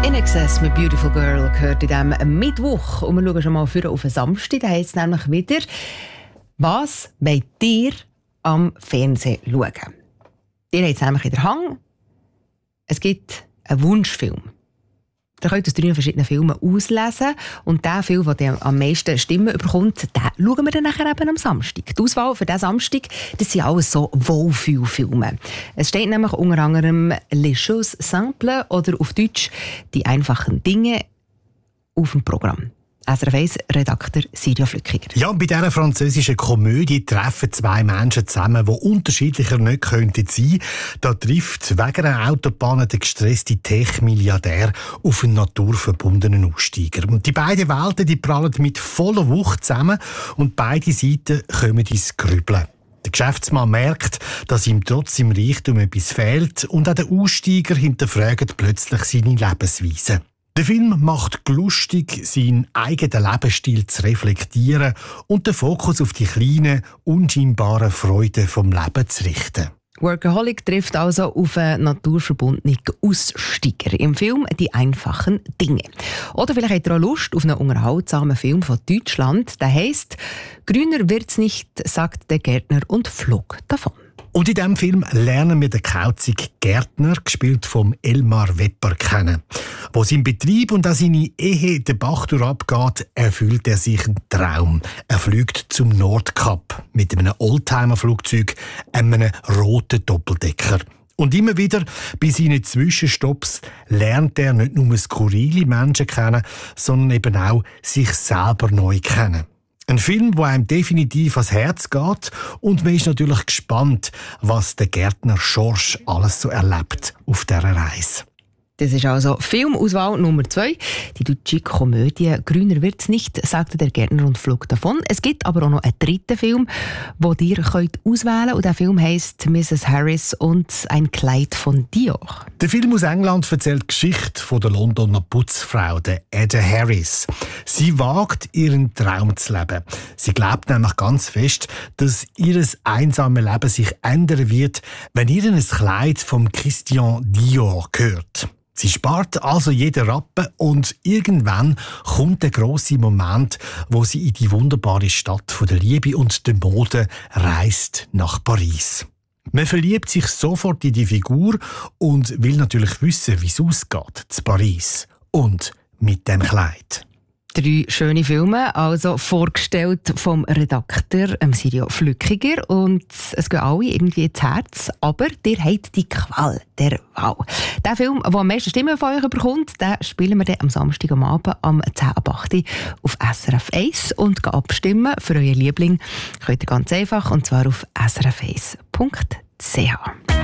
INXS mit «Beautiful Girl» gehört in diesem Mittwoch. Und wir schauen schon mal auf den Samstag. Da heisst es nämlich wieder, was wollt ihr am Fernsehen schauen? Ihr habt es nämlich in der Hand. Es gibt einen Wunschfilm. Ihr könnt aus 3 verschiedenen Filmen auslesen. Und der Film, der am meisten Stimmen bekommt, den schauen wir dann nachher eben am Samstag. Die Auswahl für diesen Samstag, das sind alles so Wohlfühlfilme. Es steht nämlich unter anderem «Les choses simples» oder auf Deutsch «Die einfachen Dinge» auf dem Programm. SRF 1 Redakteur Silja Flückiger. Ja, bei dieser französischen Komödie treffen 2 Menschen zusammen, die unterschiedlicher nicht könnten sein. Da trifft wegen einer Autobahn der gestresste Tech-Milliardär auf einen naturverbundenen Aussteiger. Und die beiden Welten, die prallen mit voller Wucht zusammen und beide Seiten kommen ins Grübeln. Der Geschäftsmann merkt, dass ihm trotz seinem Reichtum etwas fehlt und auch der Aussteiger hinterfragt plötzlich seine Lebensweise. Der Film macht lustig, seinen eigenen Lebensstil zu reflektieren und den Fokus auf die kleinen, unscheinbaren Freuden vom Leben zu richten. Workaholic trifft also auf einen naturverbundenen Aussteiger im Film «Die einfachen Dinge». Oder vielleicht habt ihr auch Lust auf einen unterhaltsamen Film von Deutschland. Der heisst «Grüner wird's nicht», sagt der Gärtner und flog davon. Und in diesem Film lernen wir den kauzigen Gärtner, gespielt vom Elmar Wepper, kennen. Wo sein Betrieb und auch seine Ehe den Bach durchabgeht, erfüllt er sich einen Traum. Er fliegt zum Nordkap mit einem Oldtimer-Flugzeug, einem roten Doppeldecker. Und immer wieder bei seinen Zwischenstopps lernt er nicht nur skurrile Menschen kennen, sondern eben auch sich selber neu kennen. Ein Film, der einem definitiv ans Herz geht, und man ist natürlich gespannt, was der Gärtner Schorsch alles so erlebt auf dieser Reise. Das ist also Filmauswahl Nummer 2. Die deutsche Komödie «Grüner wird's nicht», sagte der Gärtner und flog davon. Es gibt aber auch noch einen dritten Film, den ihr könnt auswählen könnt. Und der Film heisst «Mrs. Harris und ein Kleid von Dior». Der Film aus England erzählt die Geschichte von der Londoner Putzfrau, der Ada Harris. Sie wagt, ihren Traum zu leben. Sie glaubt nämlich ganz fest, dass ihr einsames Leben sich ändern wird, wenn ihr ein Kleid vom Christian Dior gehört. Sie spart also jeden Rappen und irgendwann kommt der grosse Moment, wo sie in die wunderbare Stadt von der Liebe und der Mode reist nach Paris. Man verliebt sich sofort in die Figur und will natürlich wissen, wie es ausgeht zu Paris und mit dem Kleid. 3 schöne Filme, also vorgestellt vom Redakteur Silja Flückiger. Und es gehen alle irgendwie ins Herz, aber ihr habt die Qual der Wahl. Der Film, der am meisten Stimmen von euch bekommt, den spielen wir dann am Samstag am Abend am 10.08 auf SRF 1. Und abstimmen für euren Liebling könnt ihr ganz einfach, und zwar auf srf1.ch.